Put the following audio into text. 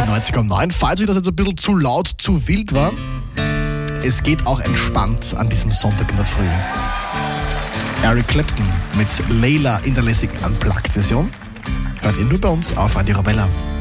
90,9. Falls euch das jetzt ein bisschen zu laut, zu wild war, es geht auch entspannt an diesem Sonntag in der Früh. Eric Clapton mit Layla in der lässigen Unplugged-Version hört ihr nur bei uns auf Radio Arabella.